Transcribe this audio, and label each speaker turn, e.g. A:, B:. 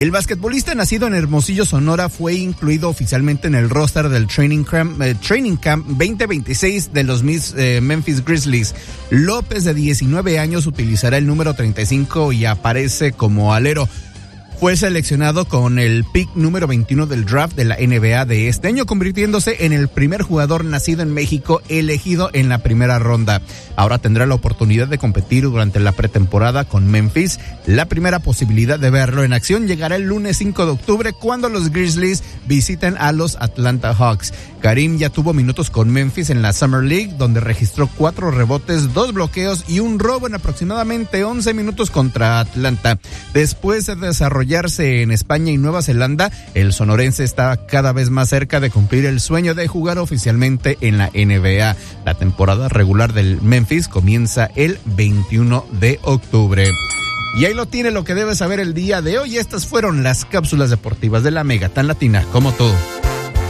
A: El basquetbolista nacido en Hermosillo, Sonora, fue incluido oficialmente en el roster del Training Camp 2026 de los Memphis Grizzlies. López, de 19 años, utilizará el número 35 y aparece como alero. Fue seleccionado con el pick número 21 del draft de la NBA de este año, convirtiéndose en el primer jugador nacido en México elegido en la primera ronda. Ahora tendrá la oportunidad de competir durante la pretemporada con Memphis. La primera posibilidad de verlo en acción llegará el lunes 5 de octubre cuando los Grizzlies visiten a los Atlanta Hawks. Karim ya tuvo minutos con Memphis en la Summer League, donde registró 4 rebotes, 2 bloqueos y un robo en aproximadamente 11 minutos contra Atlanta. Después de desarrollarse en España y Nueva Zelanda, el sonorense está cada vez más cerca de cumplir el sueño de jugar oficialmente en la NBA. La temporada regular del Memphis comienza el 21 de octubre. Y ahí lo tiene, lo que debes saber el día de hoy. Estas fueron las cápsulas deportivas de la Mega, tan latina como tú.